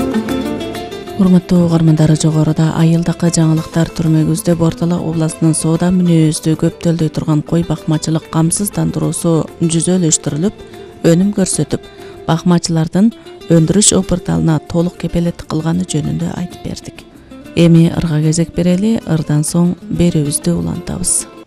Урматтуу угармандар, жогоруда айылдыкы жаңылыктар түрмөгүздө Ортолок областынын соода мүнөздө көптөлдөй турган кой бакмачылык камсыздандыруусу жүзөлөштүрүлүп, өнүм көрсөтүп, бакмачылардын өндүрүш опурталына толук кепелеттик кылганы жөнүндө айтып бердик. Эми ырга кезек берели, ырдан соң берүүбүздү улантабыз.